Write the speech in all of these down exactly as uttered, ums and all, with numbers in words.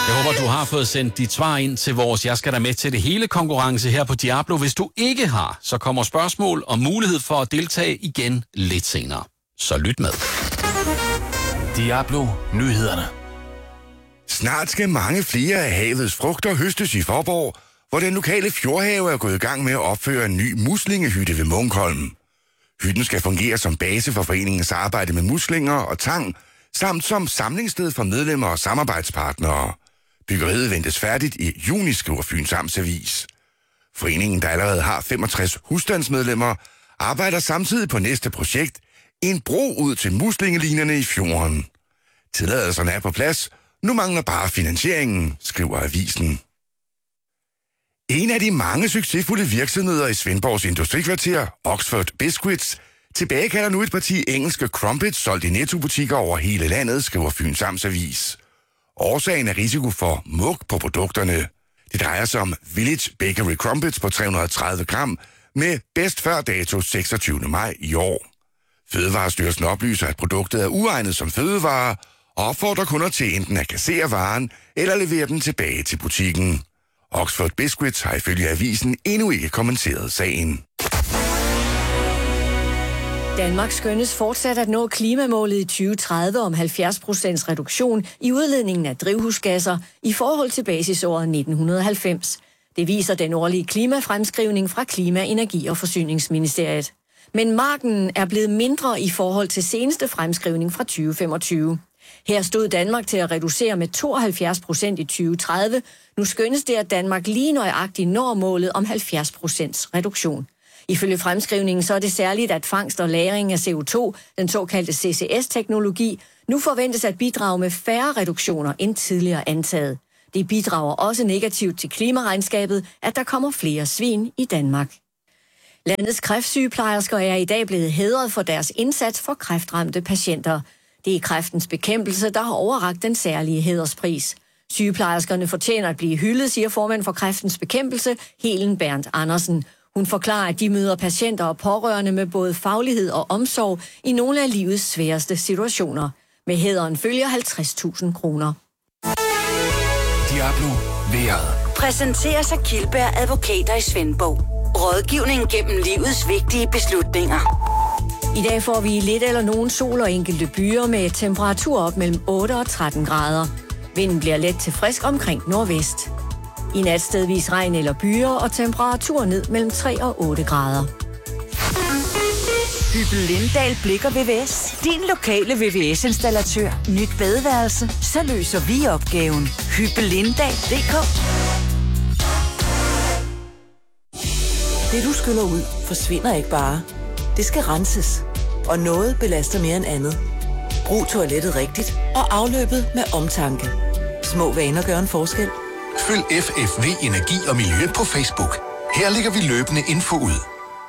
Jeg håber, du har fået sendt dit svar ind til vores Jeg skal da med til det hele konkurrence her på Diablo. Hvis du ikke har, så kommer spørgsmål og mulighed for at deltage igen lidt senere. Så lyt med. Diablo Nyhederne. Snart skal mange flere af havets frugter høstes i Faaborg, hvor den lokale fjordhave er gået i gang med at opføre en ny muslingehytte ved Munkholm. Hytten skal fungere som base for foreningens arbejde med muslinger og tang, samt som samlingssted for medlemmer og samarbejdspartnere. Byggeriet ventes færdigt i juni, skriver Fyns Amtsavis. Foreningen, der allerede har femogtres husstandsmedlemmer, arbejder samtidig på næste projekt, en bro ud til muslingelinerne i fjorden. Tilladelserne er på plads, nu mangler bare finansieringen, skriver avisen. En af de mange succesfulde virksomheder i Svendborgs industrikvarter, Oxford Biscuits, tilbagekalder nu et parti engelske crumpets solgt i Netto-butikker over hele landet, skriver Fyns Amtsavis. Årsagen er risiko for mug på produkterne. Det drejer sig om Village Bakery Crumpets på tre hundrede og tredive gram med bedst før dato seksogtyvende maj i år. Fødevarestyrelsen oplyser, at produktet er uegnet som fødevare og opfordrer kunder til enten at kassere varen eller levere den tilbage til butikken. Oxford Biscuits har ifølge avisen endnu ikke kommenteret sagen. Danmark skønnes fortsat at nå klimamålet i tyve tredive om halvfjerds procent reduktion i udledningen af drivhusgasser i forhold til basisåret nitten halvfems. Det viser den årlige klimafremskrivning fra Klima-, Energi- og Forsyningsministeriet. Men marken er blevet mindre i forhold til seneste fremskrivning fra tyve femogtyve. Her stod Danmark til at reducere med tooghalvfjerds procent i tyve tredive. Nu skønnes det, at Danmark lige nøjagtigt når målet om halvfjerds procent reduktion. Ifølge fremskrivningen så er det særligt, at fangst og lagring af C O to, den såkaldte C C S-teknologi, nu forventes at bidrage med færre reduktioner end tidligere antaget. Det bidrager også negativt til klimaregnskabet, at der kommer flere svin i Danmark. Landets kræftsygeplejersker er i dag blevet hædret for deres indsats for kræftramte patienter. Det er Kræftens Bekæmpelse, der har overrakt den særlige hæderspris. Sygeplejerskerne fortjener at blive hyldet, siger formand for Kræftens Bekæmpelse, Helen Berndt Andersen. Hun forklarer, at de møder patienter og pårørende med både faglighed og omsorg i nogle af livets sværeste situationer. Med hæderen følger halvtreds tusind kroner. Diablo Vejret. Præsenteres af Kildberg Advokater i Svendborg. Rådgivning gennem livets vigtige beslutninger. I dag får vi lidt eller nogen sol og enkelte byer med temperatur op mellem otte og tretten grader. Vinden bliver let til frisk omkring nordvest. I nat stedvis regn eller byer og temperatur ned mellem tre og otte grader. Hyppel Lindahl Blikker V V S. Din lokale V V S-installatør. Nyt badeværelse. Så løser vi opgaven. Hyppel Lindahl punktum d k. Det du skyller ud, forsvinder ikke bare. Det skal renses. Og noget belaster mere end andet. Brug toilettet rigtigt og afløbet med omtanke. Små vaner gør en forskel. Følg F F V Energi og Miljø på Facebook. Her lægger vi løbende info ud.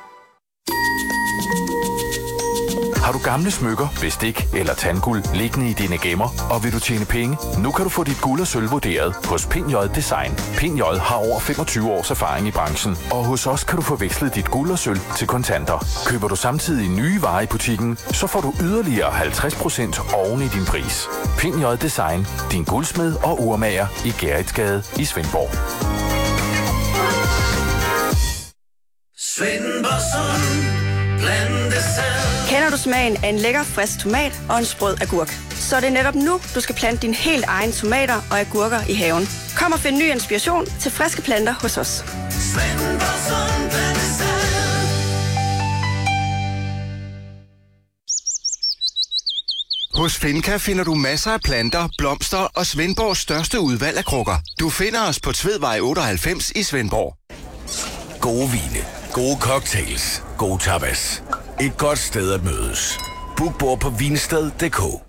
Har du gamle smykker, bestik eller tandguld liggende i dine gemmer, og vil du tjene penge? Nu kan du få dit guld og sølv vurderet hos Pind J Design. Pind J har over femogtyve års erfaring i branchen, og hos os kan du få vekslet dit guld og sølv til kontanter. Køber du samtidig nye varer i butikken, så får du yderligere halvtreds procent oven i din pris. Pind J Design, din guldsmed og urmager i Gerritsgade i Svendborg. Svendborgsund, Kender du smagen af en lækker, frisk tomat og en sprød agurk? Så er det netop nu, du skal plante din helt egen tomater og agurker i haven. Kom og find ny inspiration til friske planter hos os. Hos Finca finder du masser af planter, blomster og Svendborgs største udvalg af krukker. Du finder os på Tvedvej otteoghalvfems i Svendborg. Gode vine, gode cocktails, gode tapas. Et godt sted at mødes. Book bord på vinsted punktum d k.